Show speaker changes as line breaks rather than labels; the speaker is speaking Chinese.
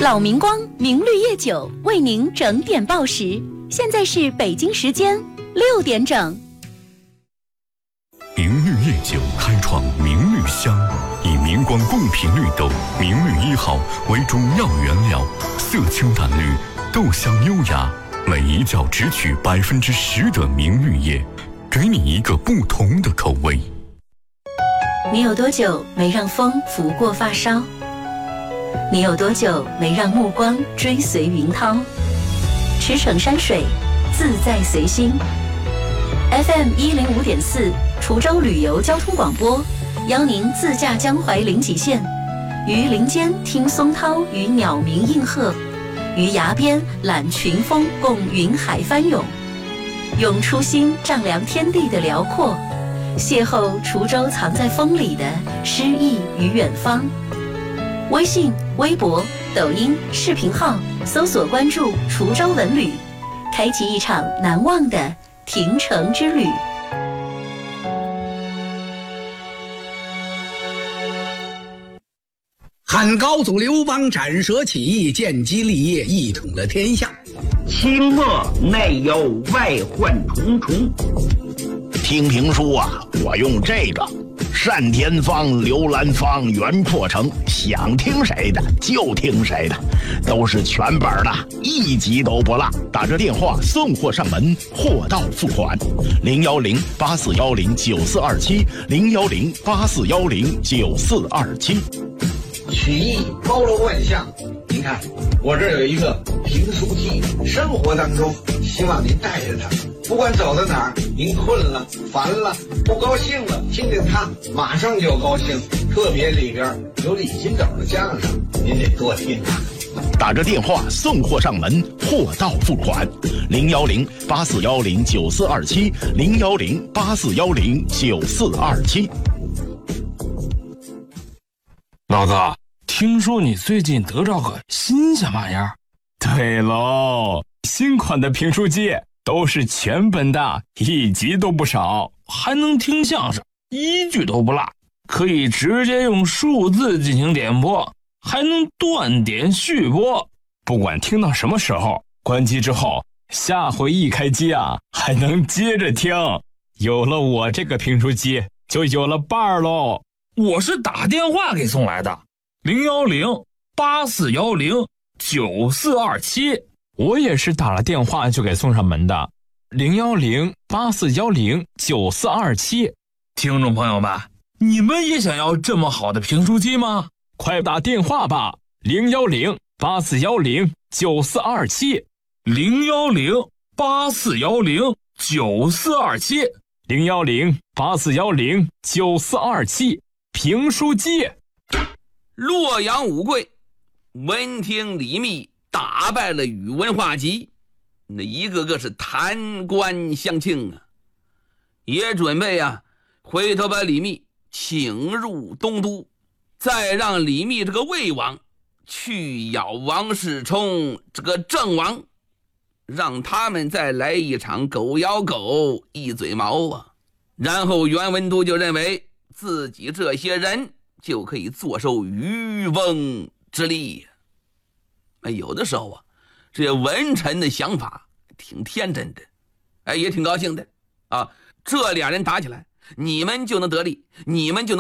老明光明绿叶酒为您整点报时，现在是北京时间6点整。
明绿叶酒开创明绿香，以明光贡品绿豆明绿1号为主要原料，色清淡绿，豆香优雅，每一窖只取10%的明绿叶，给你一个不同的口味。
你有多久没让风拂过发梢？你有多久没让目光追随云涛？驰骋山水，自在随心。FM 105.4滁州旅游交通广播，邀您自驾江淮临济县，于林间听松涛与鸟鸣应和，于崖边览群峰共云海翻涌，用初心丈量天地的辽阔，邂逅滁州藏在风里的诗意与远方。微信、微博、抖音、视频号搜索关注滁州文旅，开启一场难忘的亭城之旅。
汉高祖刘邦斩蛇起义，建基立业，一统了天下。
清末内忧外患重重。
听评书啊，我用这个单田芳、刘兰芳、袁阔成，想听谁的就听谁的，都是全本的，一集都不落。打着电话送货上门，货到付款。010-8410-9427，010-8410-9427。
曲艺包罗万象，您看我这有一个评书机，生活当中希望您带着它，不管走到哪儿，您困了、烦了、不高兴了，听听它马上就高兴。特别里边有李金斗的相声，您得多听啊。
打着电话送货上门，货到付款。010-8410-9427，010-8410-9427。
老子听说你最近得着个新鲜玩意儿。
对喽，新款的评书机都是全本的，一集都不少，
还能听相声，一句都不落，可以直接用数字进行点播，还能断点续播，
不管听到什么时候，关机之后下回一开机啊，还能接着听。有了我这个评书机，就有了伴儿喽。
我是打电话给送来的，010-8410-9427。
我也是打了电话就给送上门的，010-8410-9427。
听众朋友们，你们也想要这么好的评书机吗？
快打电话吧，010-8410-9427。
010-8410-9427。
010-8410-9427。评书机。
洛阳五贵闻听李密打败了宇文化及，那一个个是弹冠相庆啊，也准备啊回头把李密请入东都，再让李密这个魏王去咬王世充这个郑王，让他们再来一场狗咬狗一嘴毛啊。然后袁文都就认为自己这些人就可以坐收渔翁之利。有的时候啊，这些文臣的想法挺天真的，也挺高兴的啊。这俩人打起来，你们就能得利，你们就能